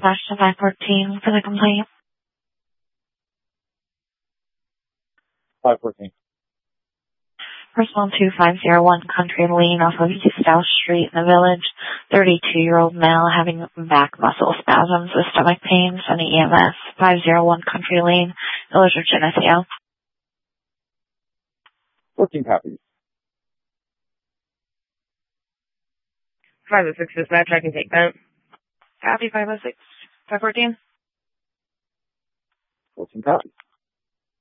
dispatch to 514 for the complaint. 514. Personal 2501 Country Lane off of East South Street in the Village. 32-year-old male having back muscle spasms with stomach pain. Sending EMS. 501 Country Lane, Village of Geneseo. 14 copies. 506 dispatch, I can take that. Copy 506. 514. 14 copies.